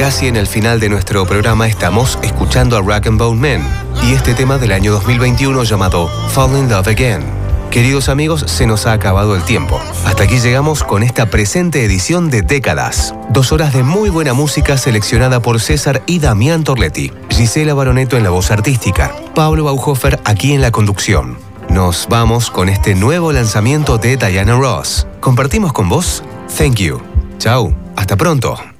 casi en el final de nuestro programa estamos escuchando a Rag & Bone Men y este tema del año 2021 llamado Fall in Love Again. Queridos amigos, se nos ha acabado el tiempo. Hasta aquí llegamos con esta presente edición de Décadas. 2 horas de muy buena música seleccionada por César y Damián Torletti, Gisela Baronetto en la voz artística, Pablo Bauhofer aquí en la conducción. Nos vamos con este nuevo lanzamiento de Diana Ross. ¿Compartimos con vos? Thank you. Chau, hasta pronto.